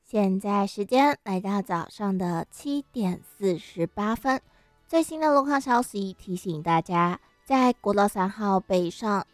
现在时间来到早上的7:48。最新的路况消息提醒大家，在国道3号北上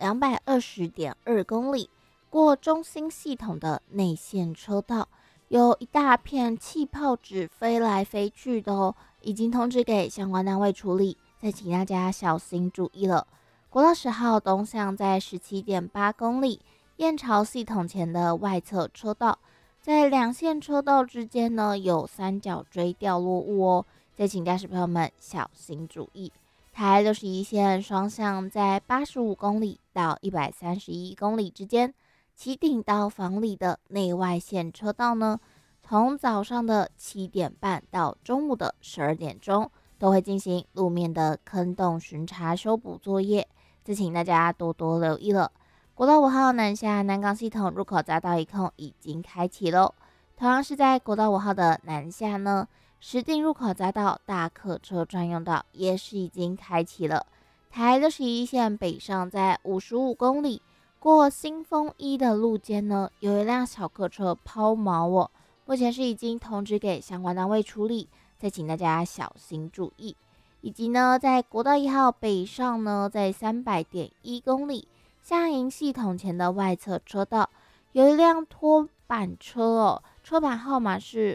220.2公里，过中心系统的内线车道，有一大片气泡纸飞来飞去的哦，已经通知给相关单位处理，再请大家小心注意了。国道10号东向在17.8公里，燕巢系统前的外侧车道。在两线车道之间呢，有三角锥掉落物哦，再请驾驶朋友们小心注意。台61线双向在85公里到131公里之间，旗顶到房里的内外线车道呢，从早上的7点半到中午的12点钟，都会进行路面的坑洞巡查修补作业，再请大家多多留意了。国道5号南下南港系统入口匝道一控已经开启喽。同样是在国道5号的南下呢，石碇入口匝道大客车专用道也是已经开启了。台61线北上在55公里，过新丰一的路肩呢，有一辆小客车抛锚哦，目前是已经通知给相关单位处理，再请大家小心注意。以及呢，在国道1号北上呢，在300.1公里。下营系统前的外侧车道，有一辆拖板车哦，车牌号码是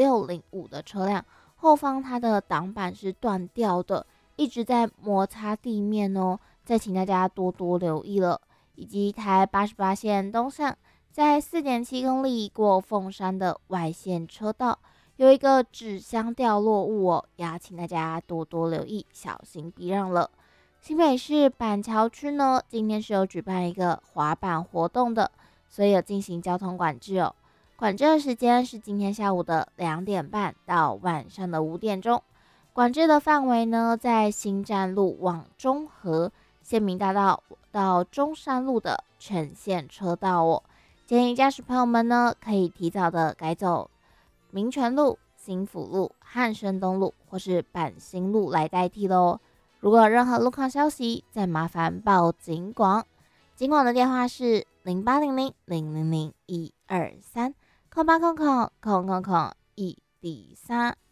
5605的车辆，后方它的挡板是断掉的，一直在摩擦地面哦，再请大家多多留意了。以及台88线东向，在4.7公里过凤山的外线车道，有一个纸箱掉落物哦，也要请大家多多留意，小心避让了。新北市板桥区呢，今天是有举办一个滑板活动的，所以有进行交通管制哦。管制的时间是今天下午的2点半到晚上的5点钟。管制的范围呢，在新站路往中和、县民大道到中山路的全线车道哦。建议驾驶朋友们呢，可以提早的改走民权路、新福路、汉生东路或是板新路来代替喽。如果有任何路况消息，再麻烦报警广。警广的电话是0800000123，08000001D3。